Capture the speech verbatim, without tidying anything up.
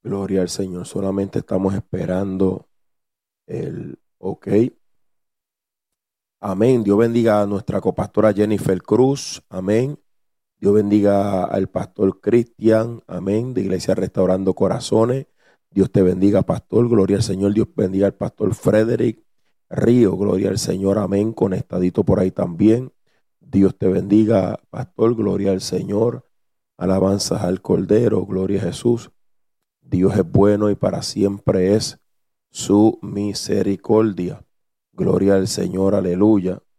Gloria al Señor. Solamente estamos esperando el ok. Amén. Dios bendiga a nuestra copastora Jennifer Cruz. Amén. Dios bendiga al pastor Cristian. Amén. De Iglesia Restaurando Corazones. Dios te bendiga, pastor. Gloria al Señor. Dios bendiga al pastor Frederick Río. Gloria al Señor. Amén. Conectadito por ahí también. Dios te bendiga, pastor. Gloria al Señor. Alabanzas al Cordero. Gloria a Jesús. Dios es bueno y para siempre es su misericordia. Gloria al Señor, aleluya.